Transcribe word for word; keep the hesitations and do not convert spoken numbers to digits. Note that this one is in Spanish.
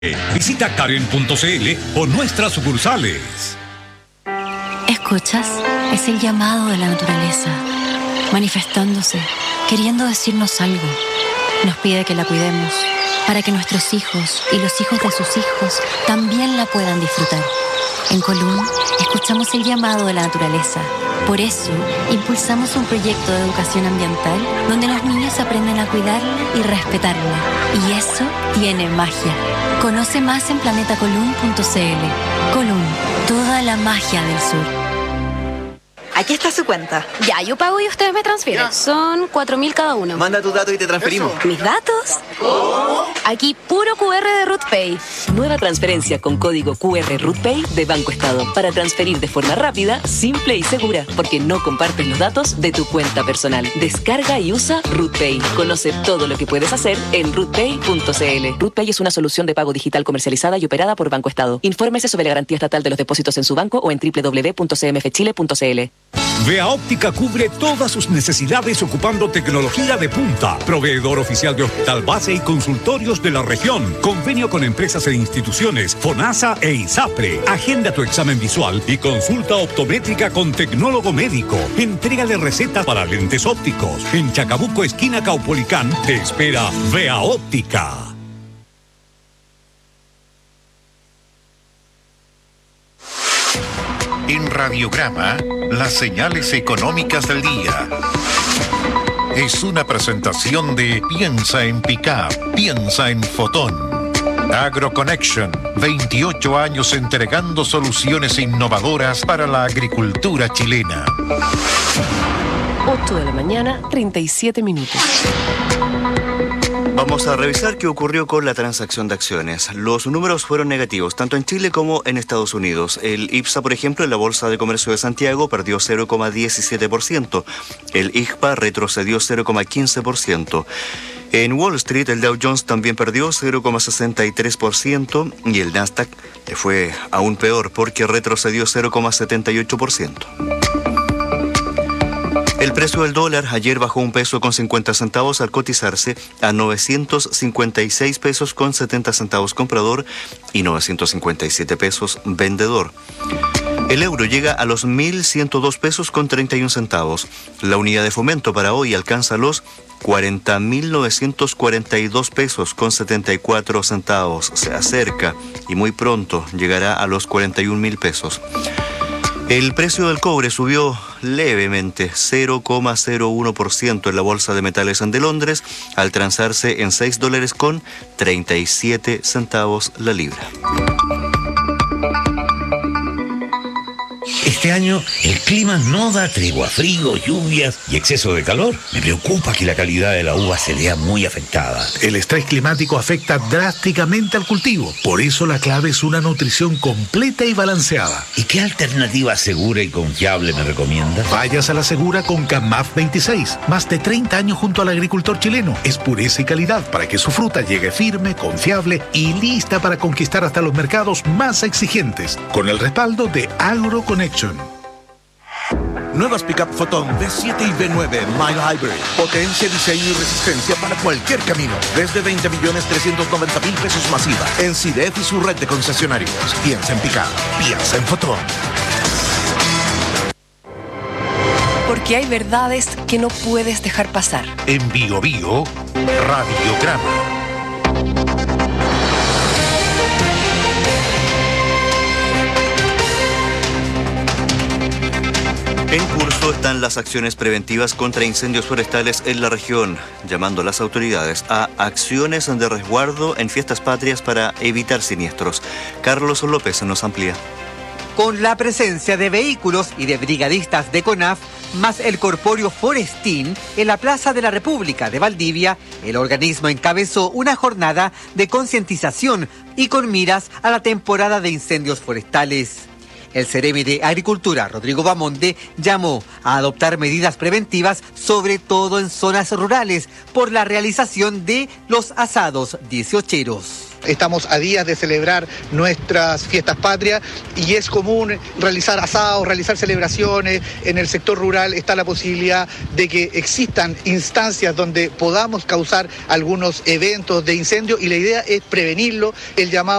Visita Karen punto c l o nuestras sucursales. ¿Escuchas? Es el llamado de la naturaleza, manifestándose, queriendo decirnos algo. Nos pide que la cuidemos, para que nuestros hijos y los hijos de sus hijos también la puedan disfrutar. En Colún, escuchamos el llamado de la naturaleza. Por eso, impulsamos un proyecto de educación ambiental donde los niños aprenden a cuidarla y respetarla. Y eso tiene magia. Conoce más en planeta colún punto c l. Colún, toda la magia del sur. Aquí está su cuenta. Ya, yo pago y ustedes me transfieren. Ya. Son cuatro mil cada uno. Manda tus datos y te transferimos. ¿Mis datos? ¿Cómo? Aquí puro Q R de RootPay. Nueva transferencia con código Q R RootPay de Banco Estado. Para transferir de forma rápida, simple y segura. Porque no compartes los datos de tu cuenta personal. Descarga y usa RootPay. Conoce todo lo que puedes hacer en rootpay punto c l. RootPay es una solución de pago digital comercializada y operada por Banco Estado. Infórmese sobre la garantía estatal de los depósitos en su banco o en doble u doble u doble u punto c m f chile punto c l. Vea Óptica cubre todas sus necesidades ocupando tecnología de punta. Proveedor oficial de hospital base y consultorios de la región. Convenio con empresas e instituciones, FONASA e ISAPRE. Agenda tu examen visual y consulta optométrica con tecnólogo médico. Entrégale recetas para lentes ópticos. En Chacabuco, esquina Caupolicán, te espera Vea Óptica. En Radiograma, las señales económicas del día. Es una presentación de Piensa en Pickup, piensa en Fotón. AgroConnection, veintiocho años entregando soluciones innovadoras para la agricultura chilena. ocho de la mañana, treinta y siete minutos. Vamos a revisar qué ocurrió con la transacción de acciones. Los números fueron negativos, tanto en Chile como en Estados Unidos. El IPSA, por ejemplo, en la Bolsa de Comercio de Santiago perdió cero coma diecisiete por ciento. El I G P A retrocedió cero coma quince por ciento. En Wall Street, el Dow Jones también perdió cero coma sesenta y tres por ciento y el Nasdaq fue aún peor porque retrocedió cero coma setenta y ocho por ciento. El precio del dólar ayer bajó un peso con cincuenta centavos al cotizarse a novecientos cincuenta y seis pesos con setenta centavos comprador y novecientos cincuenta y siete pesos vendedor. El euro llega a los mil ciento dos pesos con treinta y un centavos. La unidad de fomento para hoy alcanza los cuarenta mil novecientos cuarenta y dos pesos con setenta y cuatro centavos. Se acerca y muy pronto llegará a los cuarenta y un mil pesos. El precio del cobre subió levemente, cero coma cero uno por ciento en la Bolsa de Metales de Londres, al transarse en seis dólares con treinta y siete centavos la libra. Este año el clima no da tregua, frío, lluvias y exceso de calor. Me preocupa que la calidad de la uva se vea muy afectada. El estrés climático afecta drásticamente al cultivo. Por eso la clave es una nutrición completa y balanceada. ¿Y qué alternativa segura y confiable me recomienda? Vayas a la segura con Camaf veintiséis. Más de treinta años junto al agricultor chileno. Es pureza y calidad para que su fruta llegue firme, confiable y lista para conquistar hasta los mercados más exigentes. Con el respaldo de AgroConnection. Nuevas Pickup Fotón B siete y B nueve Mild Hybrid. Potencia, diseño y resistencia para cualquier camino. Desde veinte millones trescientos noventa mil pesos masiva. En C I D E F y su red de concesionarios. Piensa en Pickup. Piensa en Fotón. Porque hay verdades que no puedes dejar pasar. En Bio Bio, Radiograma. En curso están las acciones preventivas contra incendios forestales en la región, llamando a las autoridades a acciones de resguardo en fiestas patrias para evitar siniestros. Carlos López nos amplía. Con la presencia de vehículos y de brigadistas de CONAF, más el corpóreo Forestín, en la Plaza de la República de Valdivia, el organismo encabezó una jornada de concientización y con miras a la temporada de incendios forestales. El Ceremi de Agricultura, Rodrigo Bamonde, llamó a adoptar medidas preventivas, sobre todo en zonas rurales, por la realización de los asados dieciocheros. estamos a días de celebrar nuestras fiestas patrias y es común realizar asados, realizar celebraciones. En el sector rural está la posibilidad de que existan instancias donde podamos causar algunos eventos de incendio y la idea es prevenirlo. El llamado